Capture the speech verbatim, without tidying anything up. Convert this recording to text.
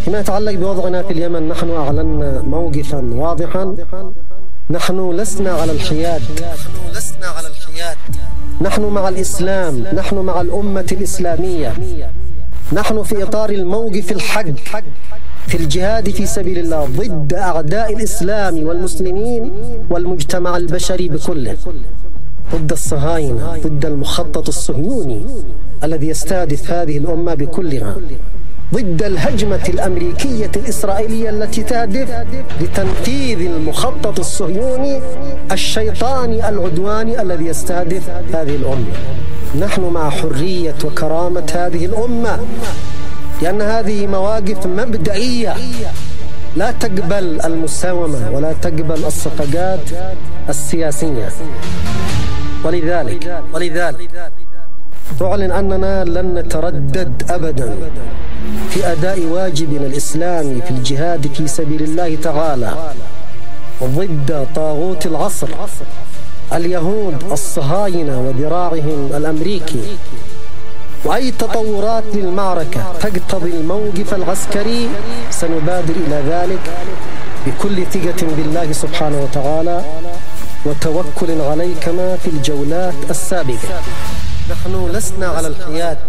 فيما يتعلق بوضعنا في اليمن، نحن أعلنا موقفا واضحا. نحن لسنا على الحياد، نحن لسنا على الحياد نحن مع الإسلام، نحن مع الأمة الإسلامية، نحن في إطار الموقف الحق في الجهاد في سبيل الله ضد أعداء الإسلام والمسلمين والمجتمع البشري بكله، ضد الصهاينة، ضد المخطط الصهيوني الذي يستهدف هذه الأمة بكلها، ضد الهجمة الأمريكية الإسرائيلية التي تهدف لتنفيذ المخطط الصهيوني الشيطاني العدواني الذي يستهدف هذه الأمة. نحن مع حرية وكرامة هذه الأمة، لأن هذه مواقف مبدئية لا تقبل المساومة ولا تقبل الصفقات السياسية. ولذلك ولذلك أعلن أننا لن نتردد أبدا في أداء واجبنا الإسلامي في الجهاد في سبيل الله تعالى ضد طاغوت العصر اليهود الصهاينة وذراعهم الأمريكي، وأي تطورات للمعركة تقتضي الموقف العسكري سنبادر إلى ذلك بكل ثقة بالله سبحانه وتعالى وتوكل عليه كما في الجولات السابقة. نحن لسنا على الحياد،